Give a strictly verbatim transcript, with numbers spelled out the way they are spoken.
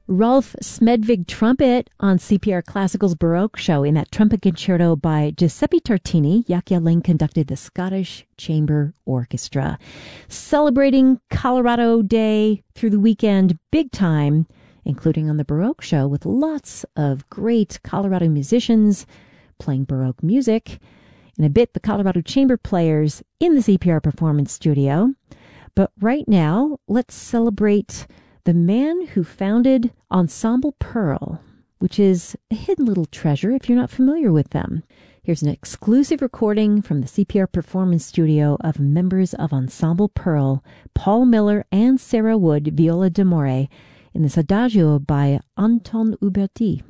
Rolf Smedvig trumpet on C P R Classical's Baroque show in that trumpet concerto by Giuseppe Tartini. Jaakko Ling conducted the Scottish Chamber Orchestra. Celebrating Colorado Day through the weekend big time, including on the Baroque show with lots of great Colorado musicians playing Baroque music. In a bit, the Colorado Chamber Players in the C P R Performance Studio. But right now, let's celebrate the man who founded Ensemble Pearl, which is a hidden little treasure if you're not familiar with them. Here's an exclusive recording from the C P R Performance Studio of members of Ensemble Pearl, Paul Miller and Sarah Wood, viola d'amore, in this Adagio by Anton Uberti.